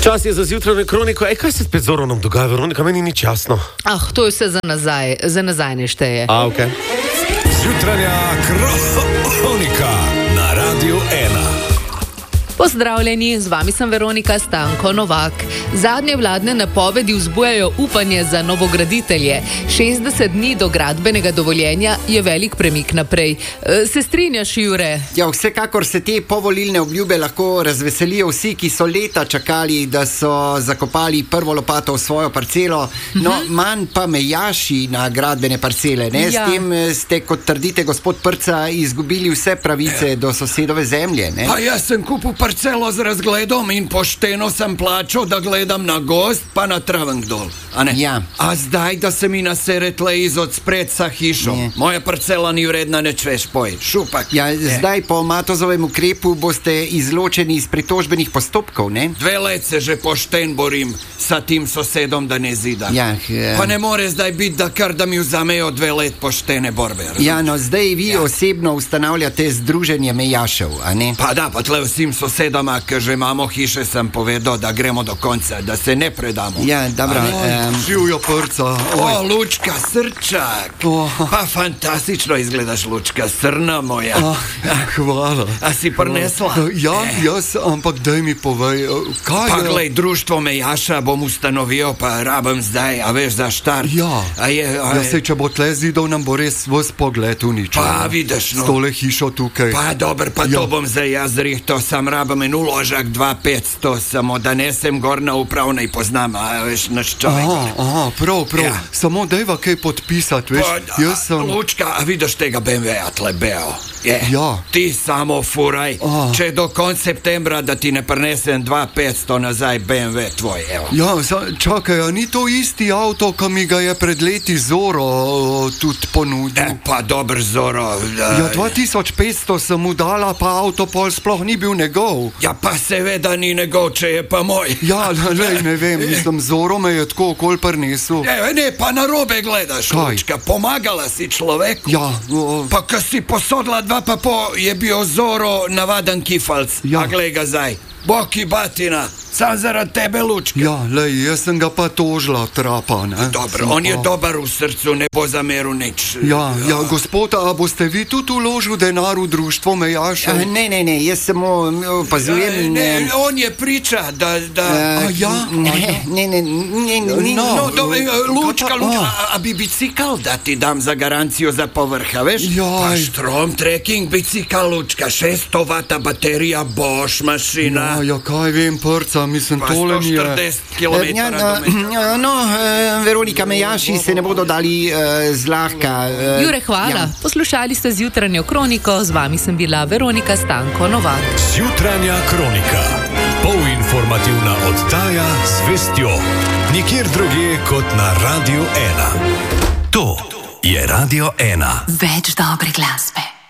Čas je za zjutrajno kroniko. Kaj se spet z Zoronom dogaja, Veronika? Meni ni jasno. To je vse za nazaj ne šteje. Okay. Zjutrajna kronika na Radiu 1. Pozdravljeni, z vami sem Veronika Stanko Novak. Zadnje vladne napovedi vzbujajo upanje za novograditelje. 60 dni do gradbenega dovoljenja je velik premik naprej. Se strinjaš, Jure? Ja, vsekakor se te povolilne obljube lahko razveselijo vsi, ki so leta čakali, da so zakopali prvo lopato v svojo parcelo, manj pa mejaši na gradbene parcele. Ja. S tem ste, kot trdite, gospod Prca, izgubili vse pravice do sosedove zemlje. Ne? Pa jaz sem kupil parcelo z razgledom in pošteno sem plačal, da gledam na gozd pa na traven dol. Ja. A zdaj, da se mi nasere tle iz odspred sa hišo. Ne. Moja parcela ni vredna nič več, poj. Šupak. Ja, zdaj po Matozovem ukrepu boste izločeni iz pritožbenih postopkov, ne? 2 let se že pošten borim sa tim sosedom, da ne zida. Ja, Pa ne more zdaj biti, da kar da mi vzamejo 2 let poštene borbe. Ja, no, zdaj vi osebno ustanavljate združenje mejašev, a ne? Pa da, pa tle vsem sosedama, ki že imamo hiše, sem povedal, da gremo do konca, da se ne predamo. Ja, dobro. Živjo Prca. Lučka, srčak. Pa fantastično izgledaš, Lučka, srna moja. Hvala. A si prinesla? Jaz, ampak daj mi povej, kaj Pa je... glej, društvo mejaša bom ustanovil, pa rabim zdaj, a veš, za štart. Ja, ja sej, če bo tle zidov, nam bo res vs pogled uničil. Pa vidiš, no. S tole hišo tukaj. Pa dober, pa to bom zdaj jaz rihto, sam rabim en uložak 2-500, samo da nesem gor na upravnej poznam, a veš, naš človek. Prav. Ja. Samo dajva kaj podpisati, veš, jaz sem... Lučka, a vidiš tega BMW-a tle beo? Ja. Ti samo furaj, če do konca septembra, da ti ne prinesem 2-500 nazaj BMW tvoj, evo. Ja, čakaj, a ni to isti avto, ki mi ga je pred leti Zoro tudi ponudil? Pa dober Zoro. Ja, 2500 sem mu dala, pa avto pol sploh ni bil njegov. Ja, pa seveda ni njegov, če je pa moj. Ja, lej, ne vem, mislim, Zoro me je tako okol prinesel. Ne, pa narobe gledaš, Kaj? Lučka, pomagala si človeku. Ja, Pa ko si posodila 2,5, je bil Zoro navaden kifalc. Ja. A glej ga zdaj, boki batina, sam zaradi tebe, Lučka. ja, lej, jaz sem ga pa tožila, trapa, ne? Dobro, on je dober v srcu, ne bo zameril nič. Ja, gospod, a boste vi tudi vložil denar v društvo mejašev? Ne, jaz samo opazujem. Ne, on je priča, da... Lučka, a bi bicikl da ti dam za garancijo za povrha, veš? Pa Strom trekking bicikl, Lučka, 600 vata baterija, Bosch mašina. Ja, kaj vem, Prca, mislim, Pa tole mi je... 140 kilometara do Veronika, mejaši se ne bodo dali zlahka. Jure, hvala. Ja. Poslušali ste zjutranjo kroniko, z vami sem bila Veronika Stanko Novak. Zjutrajna kronika. Polinformativna oddaja z vestjo. Nikjer drugje kot na Radiu 1. To je Radio 1. Več dobre glasbe.